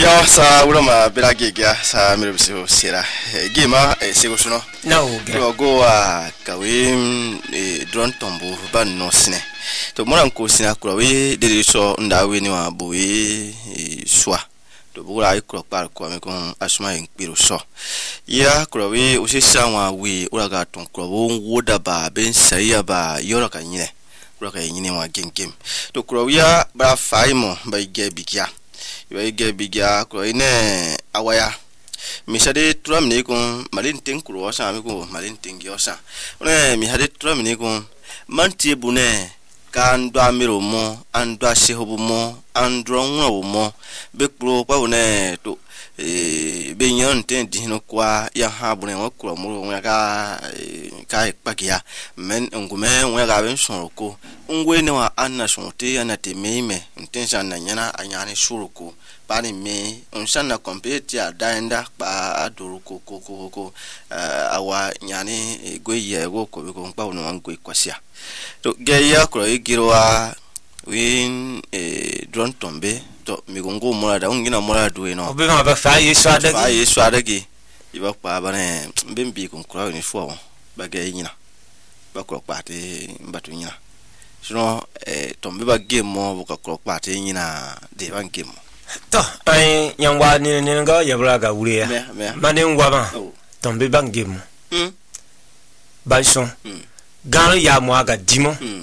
Ya sa urama belagiga sa mirubisiho sera gima segusuno no go kawe drone tombo ban no sine to moran ko sina kura we de so ndawe ni wa boye swa to bugura ikro par ko me kon asma en piro so ya kura we o se sanwa we uraga ton kura wo woda ba ben saya ba yoro ka nyine kura ka nyine wa gengem to kura ya ba faimo ba ge bikia iwe bigia ko ine awaya misade tram ne kon malin ten kuro sa mi ko malin ten gi osa one mi hade tram ne kon mantie bune kan do amiro mo ando asehobu mo andro nwo mo be kuro pa one to be nyon ten di no kwa ya ha bune wo kuro mo wo ka pakia men ngume wo ga ben sonroko ngwe ne wa anna sonte ya na te meime intention na nyana anyane shuruko bani me unsana compete ya daenda ba aduruko ko awa nyane gwe go ko be ko pa no ngwe kwasia to geya ko igirwa win drone tombe to migongo morada ungina morada we no obi ma ba fa yesu adagi iba pa bane mbembi ko kura ni fo ba ge nyina ba ko pate mbatu nyina sino tombe ba game mo ko ko pate nyina de ban game to ai nyangwa ni nga yabra ga wuri ya mane ngwa ba tombe ba game ba son garo ya mo aga dimo